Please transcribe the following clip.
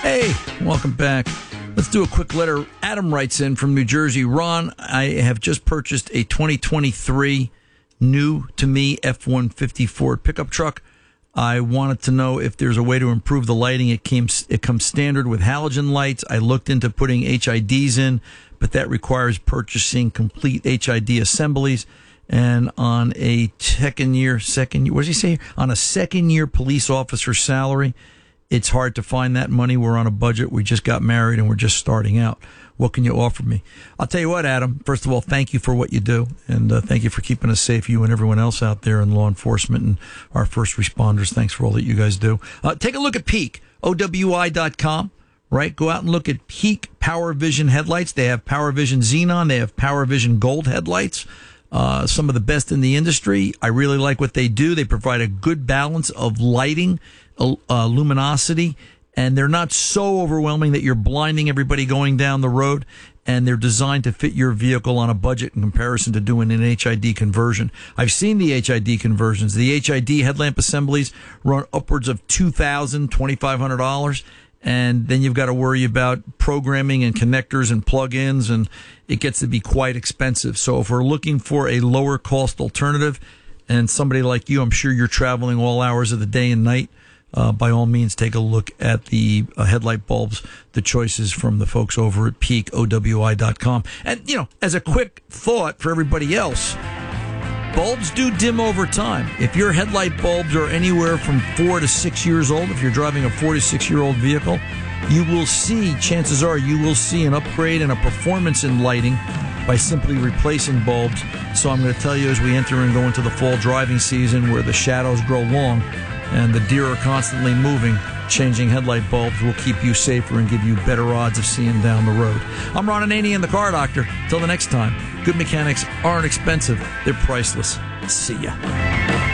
Hey, welcome back. Let's do a quick letter. Adam writes in from New Jersey. Ron, I have just purchased a 2023 new to me F-150 Ford pickup truck. I wanted to know if there's a way to improve the lighting. It comes standard with halogen lights. I looked into putting HIDs in, but that requires purchasing complete HID assemblies. And on a second year police officer salary, it's hard to find that money. We're on a budget. We just got married and we're just starting out. What can you offer me? I'll tell you what, Adam. First of all, thank you for what you do. And thank you for keeping us safe, you and everyone else out there in law enforcement and our first responders. Thanks for all that you guys do. Take a look at Peak, OWI.com. Right? Go out and look at Peak Power Vision headlights. They have Power Vision Xenon. They have Power Vision Gold headlights. Some of the best in the industry. I really like what they do. They provide a good balance of lighting, luminosity, and they're not so overwhelming that you're blinding everybody going down the road. And they're designed to fit your vehicle on a budget in comparison to doing an HID conversion. I've seen the HID conversions. The HID headlamp assemblies run upwards of $2,000, $2,500. And then you've got to worry about programming and connectors and plug-ins, and it gets to be quite expensive. So if we're looking for a lower cost alternative, and somebody like you, I'm sure you're traveling all hours of the day and night, by all means, take a look at the headlight bulbs, the choices from the folks over at Peak, OWI.com. And, as a quick thought for everybody else, bulbs do dim over time. If your headlight bulbs are anywhere from 4 to 6 years old, if you're driving a 4 to 6 year old vehicle, chances are you will see an upgrade and a performance in lighting by simply replacing bulbs. So I'm going to tell you, as we enter and go into the fall driving season where the shadows grow long and the deer are constantly moving, changing headlight bulbs will keep you safer and give you better odds of seeing down the road. I'm Ron Ananian, the Car Doctor. Till the next time, good mechanics aren't expensive. They're priceless. See ya.